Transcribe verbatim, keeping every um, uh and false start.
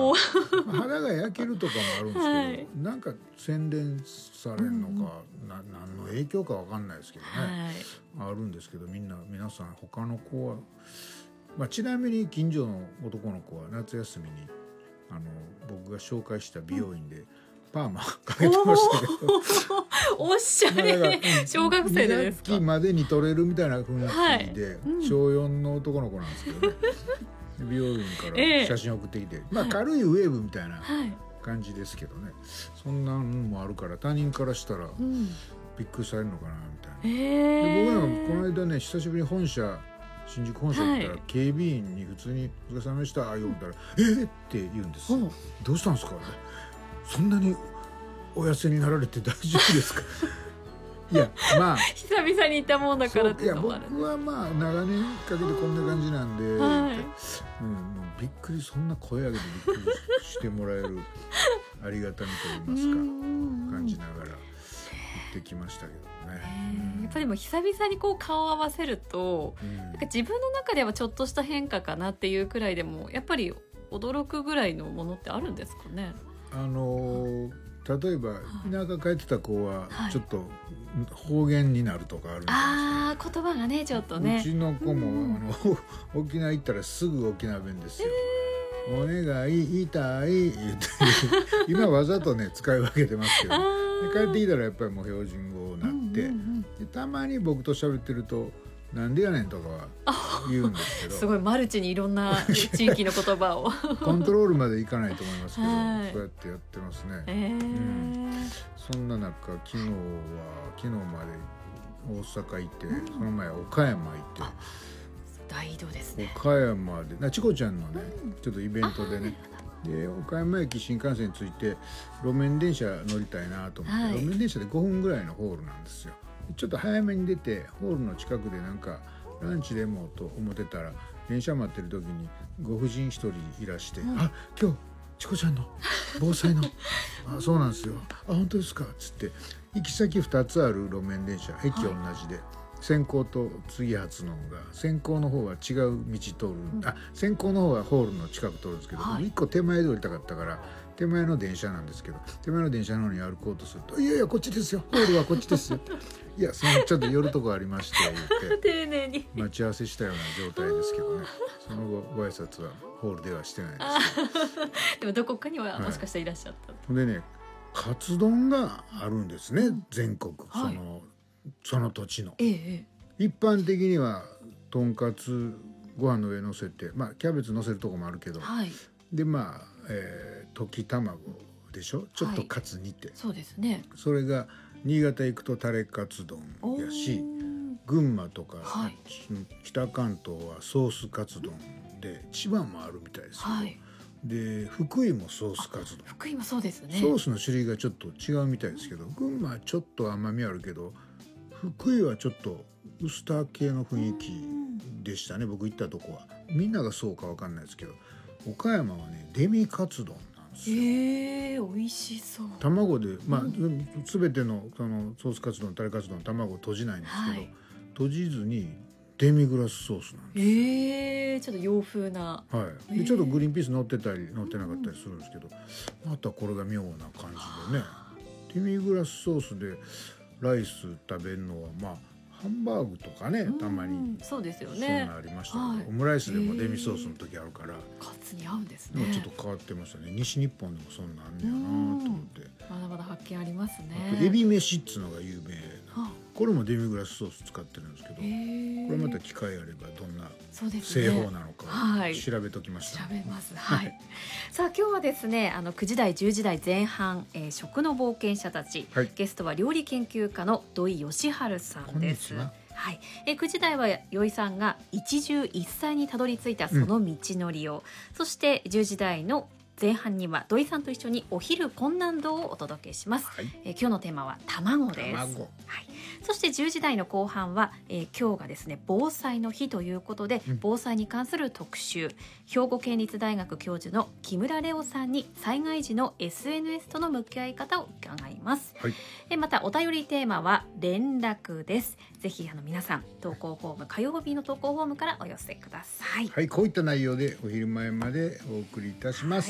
お肌が焼けるとかもあるんですけど、はい、なんか洗練されるのか、うん、な何の影響かわかんないですけどね、はい、あるんですけど、みんな皆さん他の子は、まあ、ちなみに近所の男の子は夏休みにあの僕が紹介した美容院で、うん、パーマかけてましたけどおっしゃれ、小学生でですか。 に学期までに取れるみたいな雰囲気で、はいうん、小よんの男の子なんですけどね美容院から写真送ってきて、えー、まあ軽いウェーブみたいな感じですけどね、はい、そんなのもあるから他人からしたらびっくりされるのかなみたいな、えー、で僕なんかこの間ね久しぶりに本社新宿本社行ったら、はい、警備員に普通に「お疲れ様でした」言うたら「えー!」って言うんですよ。どうしたんですかそんなにお痩せになられて大丈夫ですかいやまあ久々にいたもんだからっていうのもある。 いや僕はまあ長年かけてこんな感じなんで、はいうん、もうびっくりそんな声上げてびっくりしてもらえるありがたみと言いますか感じながら行ってきましたけどね。 やっぱりもう久々にこう顔を合わせると、うん、なんか自分の中ではちょっとした変化かなっていうくらいでもやっぱり驚くぐらいのものってあるんですかね。 あのー例えば田舎帰ってた子はちょっと方言になるとかあるんです、ねはい、 ああ言葉がねちょっとねうちの子も、うん、あの沖縄行ったらすぐ沖縄弁ですよ、えー、お願い言いたい言って今わざとね使い分けてますけど、ね、帰ってきたらやっぱりもう標準語になって、うんうんうん、でたまに僕と喋ってるとなんでやねんとかは言うんですけどすごいマルチにいろんな地域の言葉をコントロールまでいかないと思いますけど、はい、そうやってやってますね、えーうん、そんな中昨日は昨日まで大阪行って、うん、その前岡山行って大移動ですね。 岡山でなチコちゃんのね、うん、ちょっとイベントでねで岡山駅新幹線に着いて路面電車乗りたいなと思って、はい、路面電車でごふんぐらいのホールなんですよ。ちょっと早めに出てホールの近くでなんかランチでもと思ってたら電車待ってる時にご婦人一人いらして、うん、あ今日チコちゃんの防災のあそうなんですよあ本当ですかっつって行き先ふたつある路面電車駅同じで、はい、先行と次発のが先行の方は違う道通る、うん、あ先行の方はホールの近く通るんですけど、はい、いっこ手前で降りたかったから手前の電車なんですけど手前の電車の方に歩こうとするといやいやこっちですよホールはこっちですよいやそのちょっと寄るとこありまして言って丁寧に待ち合わせしたような状態ですけどねその後ご挨拶はホールではしてないですけどでもどこかにはもしかしたらいらっしゃった、 はい、でねカツ丼があるんですね、うん、全国、はい、そのその土地の、ええ、一般的にはとんかつご飯の上乗せて、まあ、キャベツ乗せるとこもあるけど、はい、でまあ、えー、溶き卵でしょちょっとカツ煮て、はい、 そうですねそれが新潟行くとタレカツ丼やし群馬とか、はい、北関東はソースカツ丼で千葉もあるみたいですけど、はい、で福井もソースカツ丼福井もそうですねソースの種類がちょっと違うみたいですけど群馬はちょっと甘みあるけど福井はちょっとウスター系の雰囲気でしたね僕行ったとこはみんながそうか分かんないですけど岡山はねデミカツ丼なんですよ。 へー美味しそう卵でまあ、うん、全てのそのソースカツ丼タレカツ丼卵閉じないんですけど、はい、閉じずにデミグラスソースなんですよ。 へーちょっと洋風な、 はい、でちょっとグリーンピース乗ってたり乗ってなかったりするんですけど、うん、またこれが妙な感じでねデミグラスソースでライス食べるのはまあハンバーグとかねたまにそうですよねそんなありましたけど、はい、オムライスでもデミソースの時あるからカツに合うんですね。 でもちょっと変わってましたね西日本でもそんなんあんねやなと思ってまだまだ発見ありますね。 あとエビ飯っつうのが有名なこれもデミグラスソース使ってるんですけどこれまた機会あればどんな製法なのか調べときました、 ねはい、調べます、はい、さあ今日はですねあのくじ台じゅうじ台前半、えー、食の冒険者たち、はい、ゲストは料理研究家の土井善晴さんです。はい、えくじ台はよいさんが一汁一菜にたどり着いたその道のりを、うん、そしてじゅうじ台の前半には土井さんと一緒にお昼困難度をお届けします、はいえー、今日のテーマは卵です。 卵、 はい、そしてじゅうじ台の後半は、えー、今日がですね防災の日ということで、うん、防災に関する特集兵庫県立大学教授の木村レオさんに災害時の エスエヌエス との向き合い方を伺います、はい、えー、またお便りテーマは連絡です。ぜひあの皆さん投稿フォーム火曜日の投稿フォームからお寄せください。 はい、こういった内容でお昼前までお送りいたします、はい。